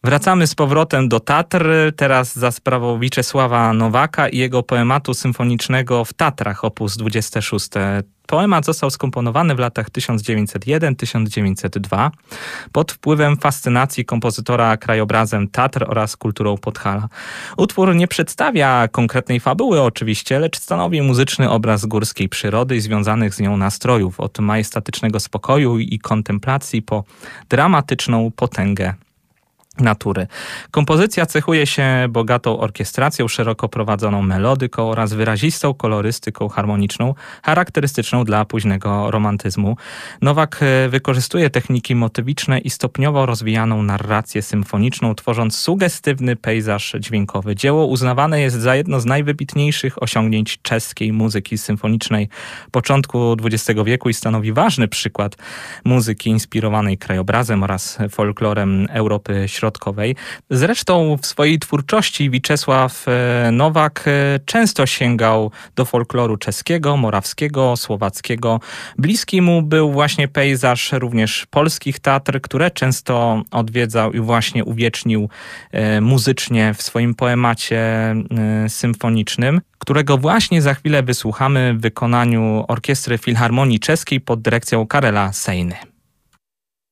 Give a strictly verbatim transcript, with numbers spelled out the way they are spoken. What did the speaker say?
Wracamy z powrotem do Tatr, teraz za sprawą Wiczesława Nowaka i jego poematu symfonicznego w Tatrach, opus dwadzieścia sześć. Poemat został skomponowany w latach tysiąc dziewięćset jeden do tysiąc dziewięćset dwa pod wpływem fascynacji kompozytora krajobrazem Tatr oraz kulturą Podhala. Utwór nie przedstawia konkretnej fabuły oczywiście, lecz stanowi muzyczny obraz górskiej przyrody i związanych z nią nastrojów, od majestatycznego spokoju i kontemplacji po dramatyczną potęgę natury. Kompozycja cechuje się bogatą orkiestracją, szeroko prowadzoną melodyką oraz wyrazistą kolorystyką harmoniczną, charakterystyczną dla późnego romantyzmu. Nowak wykorzystuje techniki motywiczne i stopniowo rozwijaną narrację symfoniczną, tworząc sugestywny pejzaż dźwiękowy. Dzieło uznawane jest za jedno z najwybitniejszych osiągnięć czeskiej muzyki symfonicznej początku dwudziestego wieku i stanowi ważny przykład muzyki inspirowanej krajobrazem oraz folklorem Europy Środkowej. Środkowej. Zresztą w swojej twórczości Wiczesław Nowak często sięgał do folkloru czeskiego, morawskiego, słowackiego. Bliski mu był właśnie pejzaż również polskich Tatr, które często odwiedzał i właśnie uwiecznił muzycznie w swoim poemacie symfonicznym, którego właśnie za chwilę wysłuchamy w wykonaniu Orkiestry Filharmonii Czeskiej pod dyrekcją Karela Sejny.